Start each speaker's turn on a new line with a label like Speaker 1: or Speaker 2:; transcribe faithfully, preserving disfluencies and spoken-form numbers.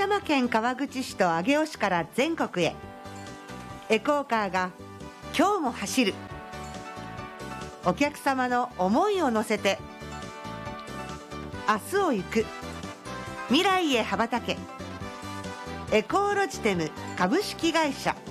Speaker 1: 山県川口市と上尾市から全国へ、エコーカーが今日も走る。お客様の思いを乗せて明日を行く、未来へ羽ばたけ。エコーロジテム株式会社。